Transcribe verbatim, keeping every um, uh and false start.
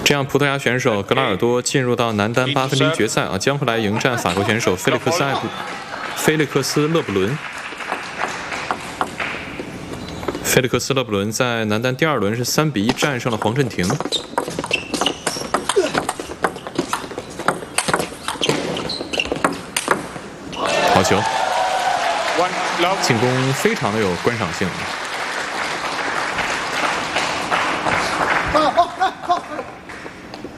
这样，葡萄牙选手格拉尔多进入到男单八分之一决赛啊，将会来迎战法国选手菲利克斯艾布菲利克斯勒布伦。菲利克斯勒布伦在男单第二轮是三比一战胜了黄镇廷。好球！进攻非常的有观赏性。